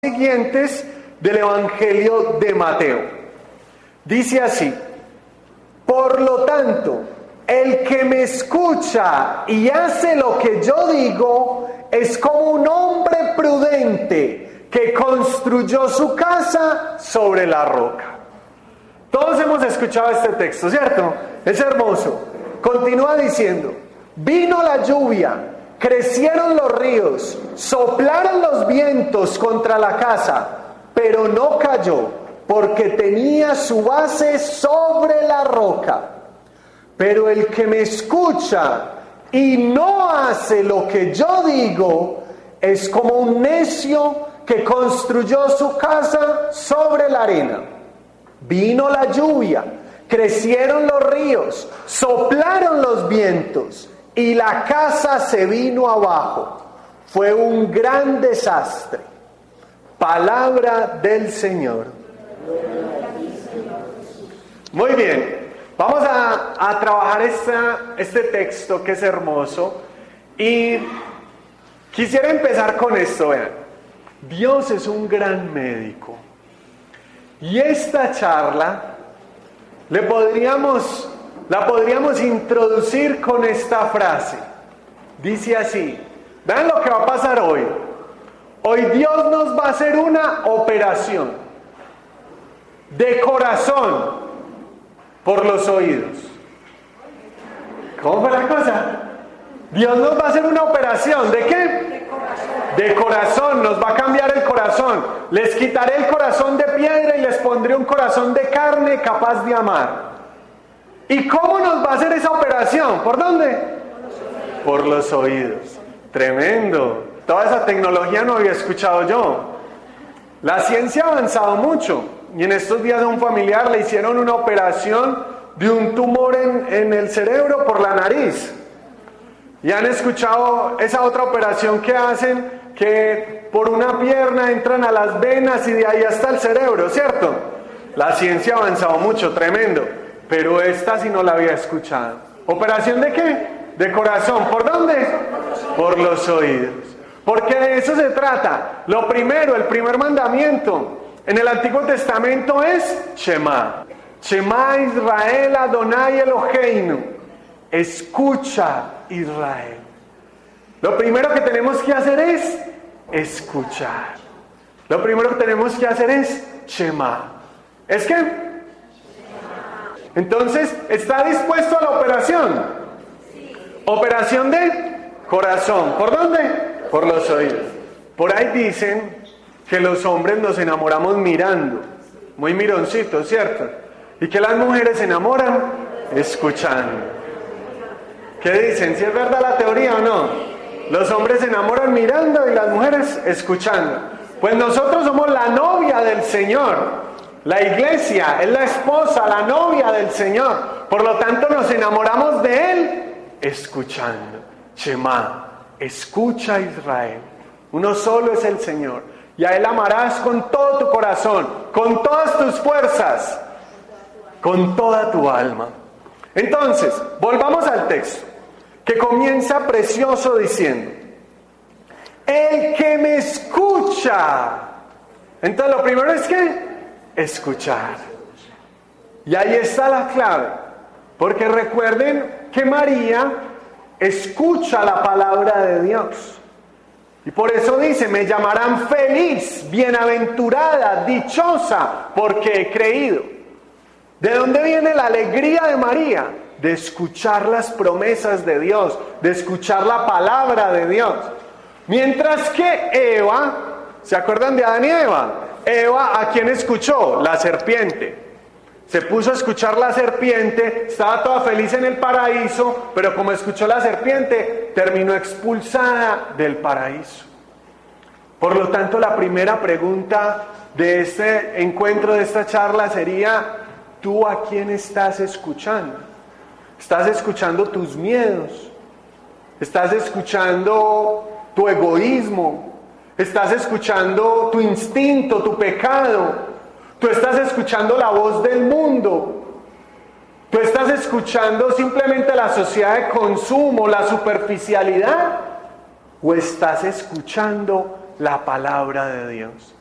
siguientes del Evangelio de Mateo. Dice así: por lo tanto, el que me escucha y hace lo que yo digo es como un hombre prudente que construyó su casa sobre la roca. Todos hemos escuchado este texto, ¿cierto? Es hermoso. Continúa diciendo: vino la lluvia, crecieron los ríos, soplaron los vientos contra la casa, pero no cayó, porque tenía su base sobre la roca. Pero el que me escucha y no hace lo que yo digo es como un necio que construyó su casa sobre la arena. Vino la lluvia, crecieron los ríos, soplaron los vientos y la casa se vino abajo. Fue un gran desastre. Palabra del Señor. Muy bien, vamos a trabajar este texto que es hermoso, y quisiera empezar con esto. Vean, Dios es un gran médico, y esta charla la podríamos introducir con esta frase. Dice así: vean lo que va a pasar hoy. Hoy Dios nos va a hacer una operación de corazón por los oídos. ¿Cómo fue la cosa? Dios nos va a hacer una operación. ¿De qué? De corazón. Nos va a cambiar el corazón. Les quitaré el corazón de piedra y les pondré un corazón de carne capaz de amar. ¿Y cómo nos va a hacer esa operación? ¿Por dónde? Por los oídos. Tremendo. Toda esa tecnología no había escuchado yo. La ciencia ha avanzado mucho, y en estos días a un familiar le hicieron una operación de un tumor en el cerebro por la nariz. Y han escuchado esa otra operación que hacen, que por una pierna entran a las venas y de ahí hasta el cerebro, ¿cierto? La ciencia ha avanzado mucho, tremendo. Pero esta sí no la había escuchado. ¿Operación de qué? De corazón. ¿Por dónde? Por los oídos. Porque de eso se trata. Lo primero, el primer mandamiento en el Antiguo Testamento es Shema. Shema Israel Adonai Eloheinu. Escucha, Israel. Lo primero que tenemos que hacer es escuchar. Lo primero que tenemos que hacer es Shema. ¿Es qué? Entonces, ¿está dispuesto a la operación? Sí. Operación de corazón. ¿Por dónde? Por los oídos. Por ahí dicen que los hombres nos enamoramos mirando, muy mironcitos, ¿cierto? Y que las mujeres se enamoran escuchando. ¿Qué dicen? ¿Si es verdad la teoría o no? Los hombres se enamoran mirando y las mujeres escuchando. Pues nosotros somos la novia del Señor. La iglesia es la esposa, la novia del Señor. Por lo tanto nos enamoramos de Él escuchando. Shema, escucha, Israel. Uno solo es el Señor, y a Él amarás con todo tu corazón, con todas tus fuerzas, con toda tu alma. Entonces, volvamos al texto, que comienza precioso diciendo: el que me escucha. Entonces lo primero es que escuchar. Y ahí está la clave, porque recuerden que María escucha la palabra de Dios, y por eso dice: me llamarán feliz, bienaventurada, dichosa, porque he creído. ¿De dónde viene la alegría de María? De escuchar las promesas de Dios, de escuchar la palabra de Dios. Mientras que Eva, ¿se acuerdan de Adán y Eva? Eva, ¿a quién escuchó? La serpiente. Se puso a escuchar la serpiente, estaba toda feliz en el paraíso, pero como escuchó la serpiente, terminó expulsada del paraíso. Por lo tanto, la primera pregunta de este encuentro, de esta charla, sería: ¿tú a quién estás escuchando? ¿Estás escuchando tus miedos? ¿Estás escuchando tu egoísmo? ¿Estás escuchando tu instinto, tu pecado? ¿Tú estás escuchando la voz del mundo? ¿Tú estás escuchando simplemente la sociedad de consumo, la superficialidad? ¿O estás escuchando la palabra de Dios?